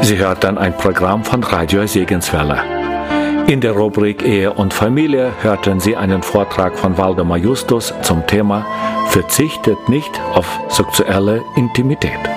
Sie hörten ein Programm von Radio Segenswelle. In der Rubrik Ehe und Familie hörten Sie einen Vortrag von Waldemar Justus zum Thema Verzichtet nicht auf sexuelle Intimität.